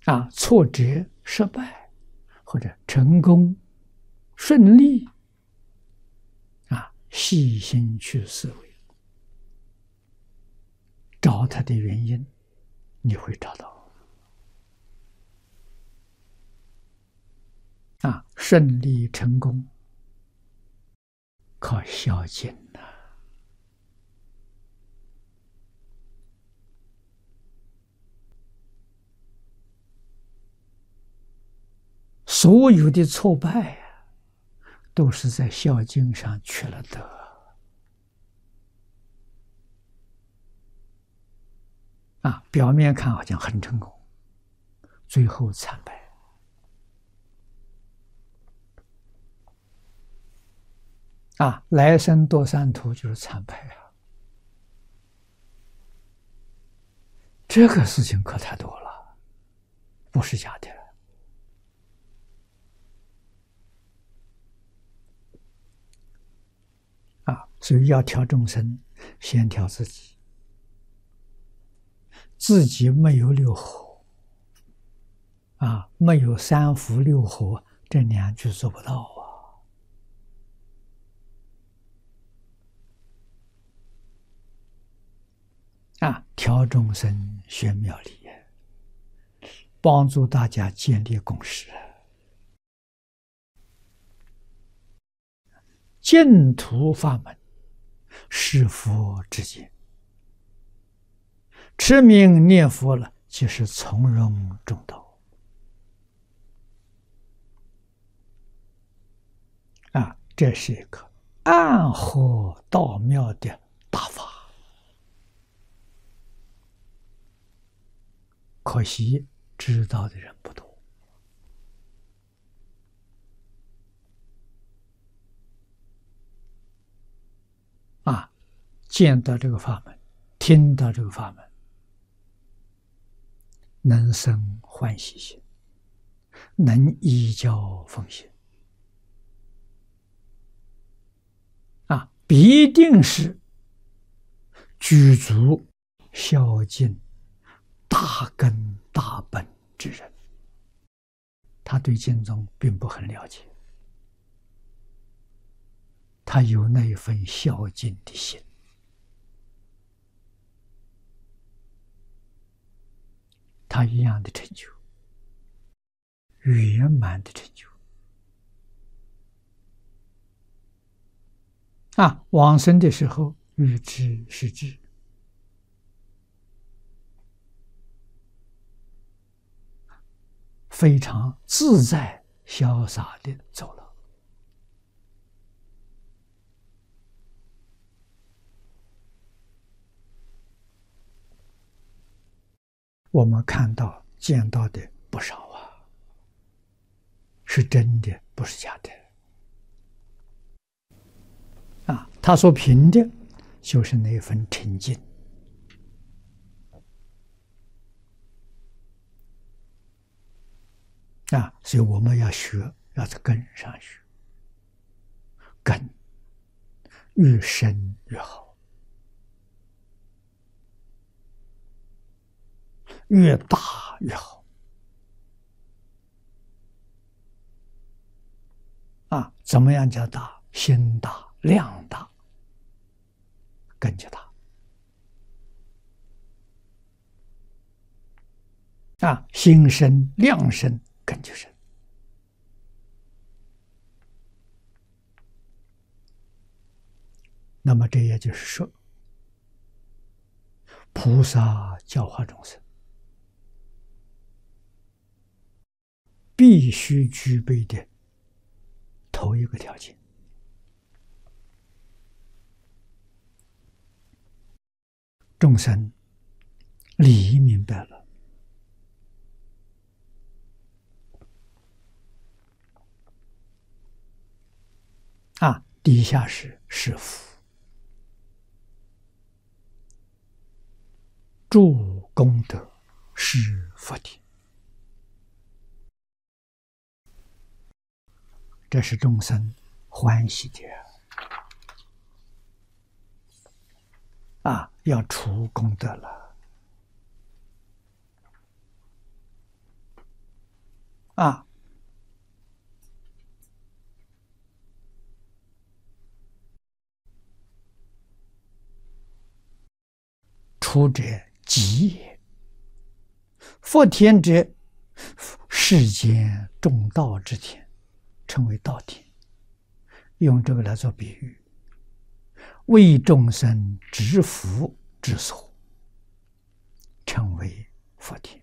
挫折、失败或者成功、顺利，细心去思维，找它的原因，你会找到。顺利成功，靠孝敬呐。所有的挫败都是在孝敬上取了德。表面看好像很成功，最后惨败。来生堕三途就是惨败这个事情可太多了，不是假的。所以要调众生，先调自己。自己没有六合，没有三福六合，这2句做不到调众生学妙理，帮助大家建立共识。净土法门是佛之见，持名念佛了，即是从容中道。这是一个暗合道妙的大法。可惜知道的人不多。见到这个法门，听到这个法门，能生欢喜心，能依教奉行，必定是具足孝敬大根大本之人。他对经宗并不很了解，他有那一份孝敬的心，他一样的成就，圆满的成就。往生的时候，欲知是知，非常自在潇洒的走了。我们看到见到的不少是真的，不是假的。他所凭的就是那份诚敬。所以我们要学，要在根上学，根越深越好，越大越好。怎么样叫大？心大，量大，根就大。心深，量深，根就深。那么这也就是说，菩萨教化众生，必须具备的头一个条件，众生理明白了，底下是福，助功德是福田，这是众生欢喜的要除功德了。 啊。出者吉也，佛田者，世间中道之田，称为道田。用这个来做比喻，为众生知福之所，称为佛田。